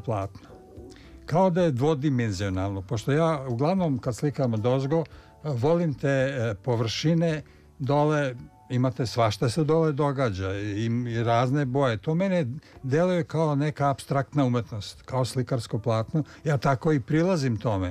platno. Kao da je dvodimenzionalno, pošto ja uglavnom kad slikam odozgo volim te površine dole, imate svašta se dole događa i razne boje. To mene deluje kao neka apstraktna umetnost, kao slikarsko platno. Ja tako i prilazim tome.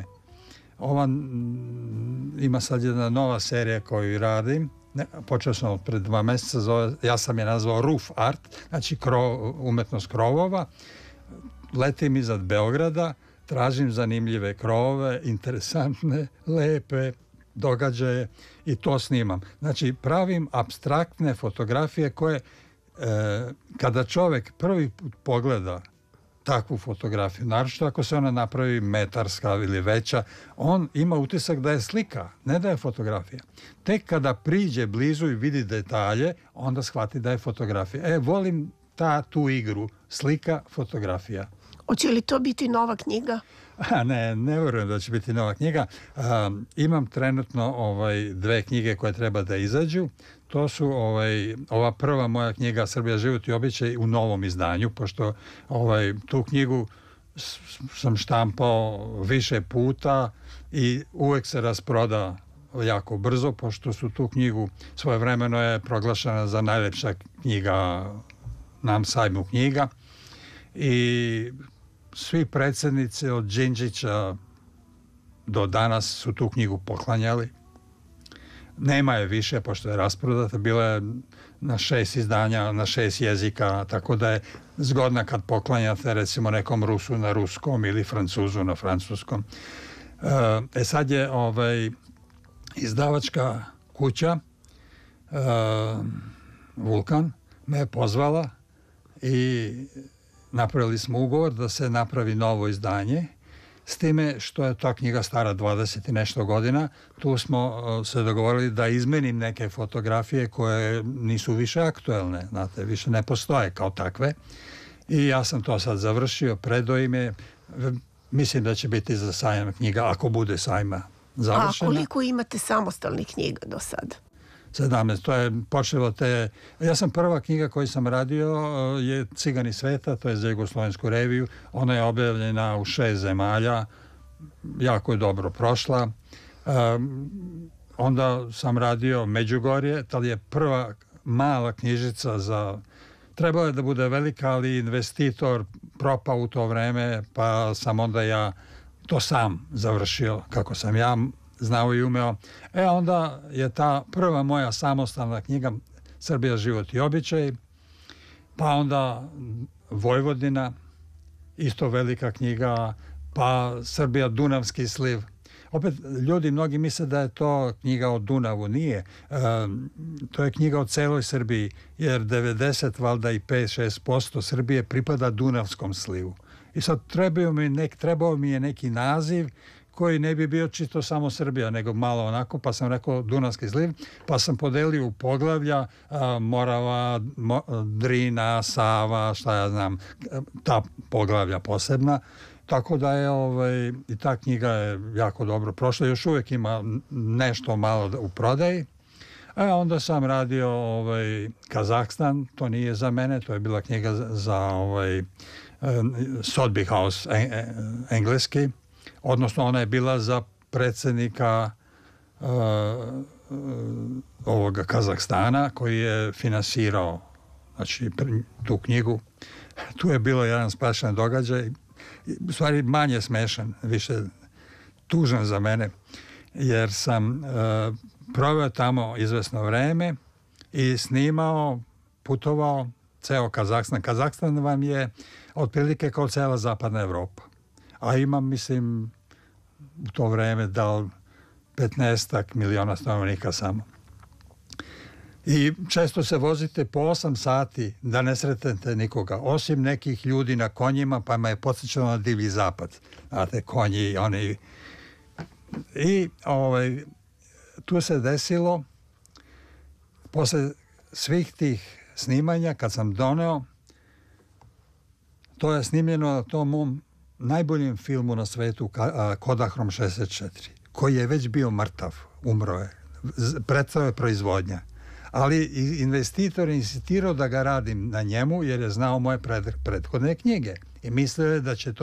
Ima sad jedna nova serija koju radim. Počeo sam od pred 2 meseca, ja sam je nazvao Roof Art, znači umetnost krovova. Letim iznad Beograda, tražim zanimljive krovove, interesantne, lepe događaje i to snimam. Znači pravim apstraktne fotografije koje kada čovjek prvi put pogleda takvu fotografiju, naročito ako se ona napravi metarska ili veća, on ima utisak da je slika, ne da je fotografija. Tek kada priđe blizu i vidi detalje, onda shvati da je fotografija. Volim tu igru, slika, fotografija. Hoće li to biti nova knjiga? Ne vjerujem da će biti nova knjiga. Imam trenutno 2 knjige koje treba da izađu. To su ova prva moja knjiga Srbija, život i običaj u novom izdanju, pošto tu knjigu sam štampao više puta i uvek se rasproda jako brzo, pošto su tu knjigu svojevremeno je proglašena za najlepša knjiga na sajmu knjiga i svi predsjednici od Đinđića do danas su tu knjigu poklanjali. Nema je više, pošto je rasprodata, bila je na 6 izdanja, na 6 jezika, tako da je zgodna kad poklanjate recimo nekom Rusu na ruskom ili Francuzu na francuskom. Sad je izdavačka kuća Vulkan me je pozvala i napravili smo ugovor da se napravi novo izdanje, s time što je ta knjiga stara 20 i nešto godina. Tu smo se dogovorili da izmenim neke fotografije koje nisu više aktuelne, znate, više ne postoje kao takve. I ja sam to sad završio, predao im je, mislim da će biti za sajam knjiga, ako bude sajma završena. A koliko imate samostalnih knjiga do sada? 17. To je počelo ja sam prva knjiga koju sam radio je Cigani sveta, to je za Jugoslovensku reviju. Ona je objavljena u 6 zemalja, jako je dobro prošla. Onda sam radio Međugorje, tad je prva mala knjižica trebalo je da bude velika, ali investitor propao u to vreme, pa sam onda ja to sam završio kako sam ja znao i umeo. Onda je ta prva moja samostalna knjiga Srbija, život i običaj, pa onda Vojvodina, isto velika knjiga, pa Srbija, Dunavski sliv. Opet, ljudi mnogi misle da je to knjiga o Dunavu. Nije. To je knjiga o celoj Srbiji, jer 90, valjda i 5-6% Srbije pripada Dunavskom slivu. I sad trebao mi je neki naziv koji ne bi bio čisto samo Srbija, nego malo onako, pa sam rekao Dunavski sliv, pa sam podelio u poglavlja Morava, Drina, Sava, šta ja znam, ta poglavlja posebna. Tako da je i ta knjiga je jako dobro prošla, još uvijek ima nešto malo u prodaji. Onda sam radio Kazahstan, to nije za mene, to je bila knjiga za Sotheby House, engleski. Odnosno, ona je bila za predsjednika ovoga Kazahstana koji je finansirao tu knjigu. Tu je bilo jedan spašan događaj, u stvari manje smešan, više tužan za mene, jer sam proveo tamo izvesno vreme i snimao, putovao ceo Kazahstan. Kazahstan vam je otprilike kao cela zapadna Evropa. A imam, mislim, u to vreme dal 15 miliona stanovnika samo. I često se vozite po 8 sati da ne sretnete nikoga, osim nekih ljudi na konjima, pa me je podsjećalo na Divlji zapad. Znate, konji, oni... I tu se desilo, posle svih tih snimanja, kad sam doneo, to je snimljeno na tom mom najboljem filmu na svetu, Kodahrom 64, koji je već bio mrtav, umro je, prestao je proizvodnja. Ali investitor je insistirao da ga radim na njemu, jer je znao moje prethodne knjige i mislio je da će to